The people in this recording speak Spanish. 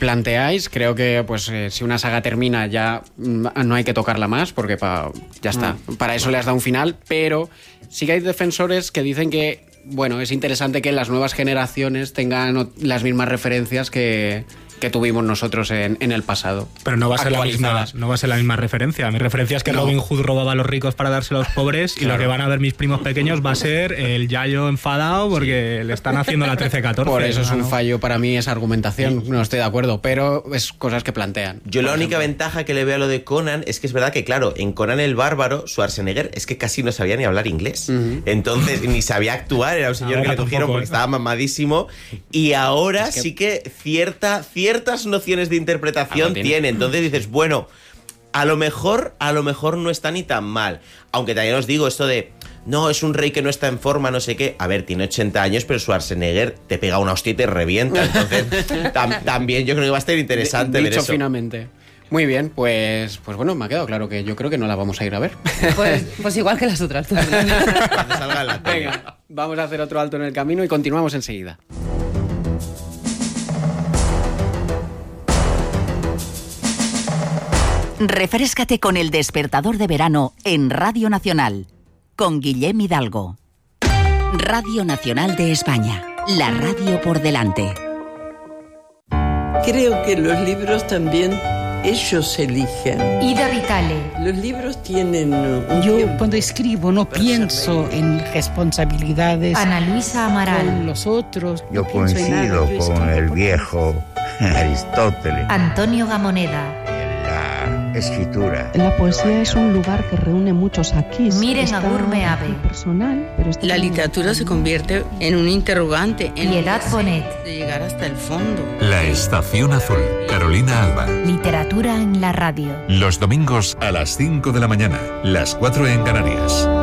planteáis. Creo que pues si una saga termina ya no hay que tocarla más, porque ya está. Para eso le has dado un final, pero sí que hay defensores que dicen que, bueno, es interesante que las nuevas generaciones tengan las mismas referencias que tuvimos nosotros en el pasado. Pero no va a ser la misma referencia. Mi referencia es que Robin Hood robaba a los ricos para dárselo a los pobres, y lo que van a ver mis primos pequeños va a ser el Yayo enfadado porque le están haciendo la 13-14. Por eso es un fallo para mí esa argumentación. No estoy de acuerdo, pero es cosas que plantean. Yo la única ventaja que le veo a lo de Conan es que es verdad que, claro, en Conan el Bárbaro, Schwarzenegger es que casi no sabía ni hablar inglés. Entonces, ni sabía actuar, era un señor que le cogieron porque estaba mamadísimo, y ahora sí que ciertas nociones de interpretación tiene. Entonces dices, bueno, a lo mejor no está ni tan mal. Aunque también os digo esto de, no, es un rey que no está en forma, no sé qué. A ver, tiene 80 años, pero Schwarzenegger te pega una hostia y te revienta. Entonces, también yo creo que va a estar interesante ver eso. Finamente. Muy bien, pues bueno, me ha quedado claro que yo creo que no la vamos a ir a ver. Pues igual que las otras. Venga, vamos a hacer otro alto en el camino y continuamos enseguida. Refréscate con El Despertador de Verano en Radio Nacional, con Guillem Hidalgo. Radio Nacional de España, la radio por delante. Creo que los libros también ellos eligen. Ida Vitale. Los libros tienen Yo cuando escribo no pienso en responsabilidades. Ana Luisa Amaral. Con los otros. Yo coincido con el viejo Aristóteles. Antonio Gamoneda. Escritura. La poesía es un lugar que reúne muchos aquí. Miren a Gurmeave. Personal, pero la literatura se convierte en un interrogante. Piedad Bonet. De llegar hasta el fondo. La Estación Azul. Carolina Alba. Literatura en la radio. Los domingos a las 5 de la mañana, las 4 en Canarias.